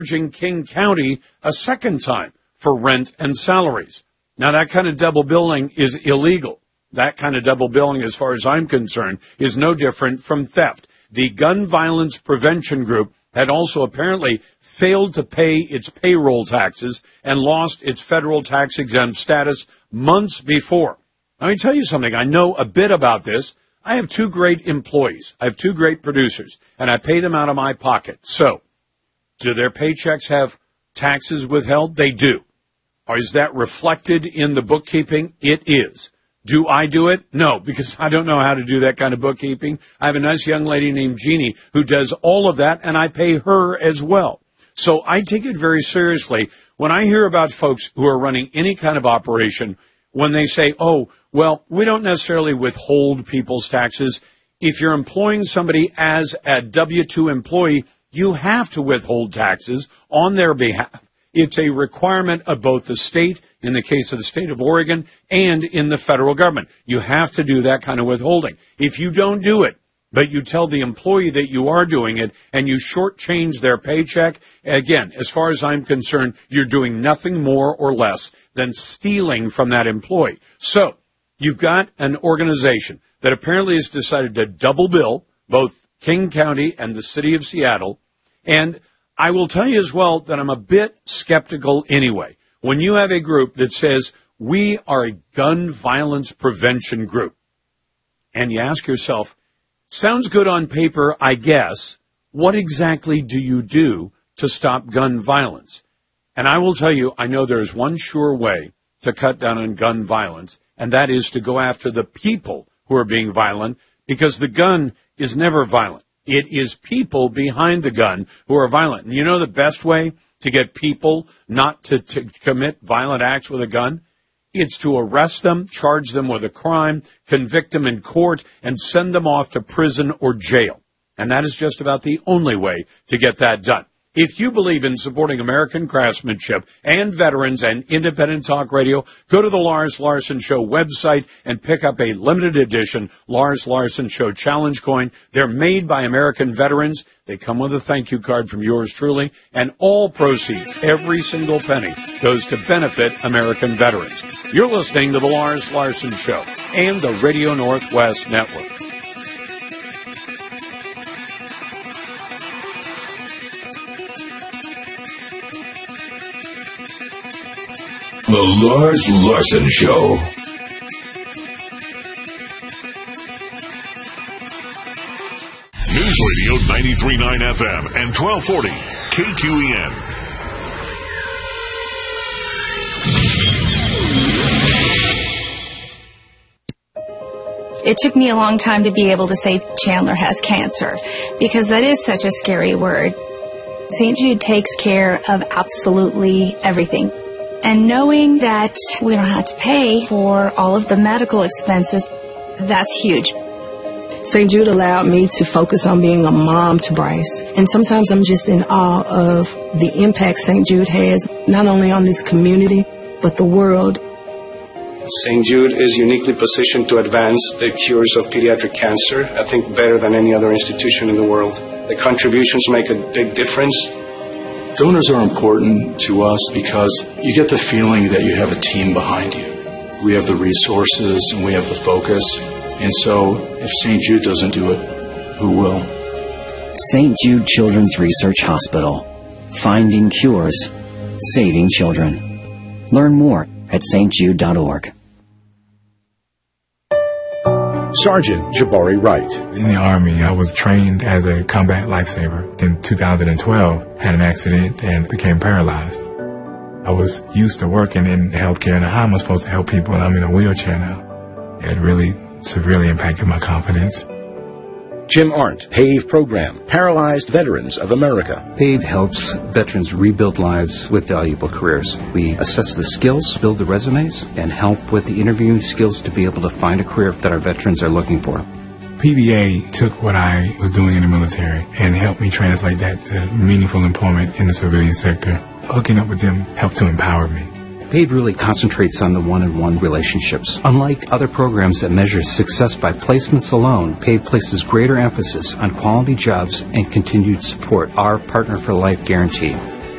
charging King County a second time for rent and salaries. Now, that kind of double billing is illegal. That kind of double billing, as far as I'm concerned, is no different from theft. The Gun Violence Prevention Group had also apparently failed to pay its payroll taxes and lost its federal tax-exempt status months before. Let me tell you something. I know a bit about this. I have two great employees. I have two great producers, and I pay them out of my pocket. So, do their paychecks have taxes withheld? They do. Or is that reflected in the bookkeeping? It is. Do I do it? No, because I don't know how to do that kind of bookkeeping. I have a nice young lady named Jeannie who does all of that, and I pay her as well. So I take it very seriously when I hear about folks who are running any kind of operation, when they say, oh, well, we don't necessarily withhold people's taxes. If you're employing somebody as a W-2 employee, you have to withhold taxes on their behalf. It's a requirement of both the state, in the case of the state of Oregon, and in the federal government. You have to do that kind of withholding. If you don't do it, but you tell the employee that you are doing it and you shortchange their paycheck, again, as far as I'm concerned, you're doing nothing more or less than stealing from that employee. So you've got an organization that apparently has decided to double bill both King County and the city of Seattle. And I will tell you as well that I'm a bit skeptical anyway. When you have a group that says, we are a gun violence prevention group, and you ask yourself, sounds good on paper, I guess, what exactly do you do to stop gun violence? And I will tell you, I know there's one sure way to cut down on gun violence, and that is to go after the people who are being violent, because the gun is never violent. It is people behind the gun who are violent. And you know the best way to get people not to commit violent acts with a gun? It's to arrest them, charge them with a crime, convict them in court, and send them off to prison or jail. And that is just about the only way to get that done. If you believe in supporting American craftsmanship and veterans and independent talk radio, go to the Lars Larson Show website and pick up a limited edition Lars Larson Show challenge coin. They're made by American veterans. They come with a thank you card from yours truly, and all proceeds, every single penny, goes to benefit American veterans. You're listening to the Lars Larson Show and the Radio Northwest Network. The Lars Larson Show. News Radio 93.9 FM and 1240 KQEN. It took me a long time to be able to say Chandler has cancer, because that is such a scary word. St. Jude takes care of absolutely everything. And knowing that we don't have to pay for all of the medical expenses, that's huge. St. Jude allowed me to focus on being a mom to Bryce. And sometimes I'm just in awe of the impact St. Jude has, not only on this community, but the world. St. Jude is uniquely positioned to advance the cures of pediatric cancer, I think better than any other institution in the world. The contributions make a big difference. Donors are important to us because you get the feeling that you have a team behind you. We have the resources and we have the focus. And so if St. Jude doesn't do it, who will? St. Jude Children's Research Hospital. Finding cures. Saving children. Learn more at stjude.org. Sergeant Jabari Wright. In the Army, I was trained as a combat lifesaver. In 2012, had an accident and became paralyzed. I was used to working in healthcare, and how am I supposed to help people, and I'm in a wheelchair now. It really severely impacted my confidence. Jim Arndt, PAVE Program, Paralyzed Veterans of America. PAVE helps veterans rebuild lives with valuable careers. We assess the skills, build the resumes, and help with the interviewing skills to be able to find a career that our veterans are looking for. PVA took what I was doing in the military and helped me translate that to meaningful employment in the civilian sector. Hooking up with them helped to empower me. PAVE really concentrates on the one-on-one relationships. Unlike other programs that measure success by placements alone, PAVE places greater emphasis on quality jobs and continued support. Our Partner for Life guarantee.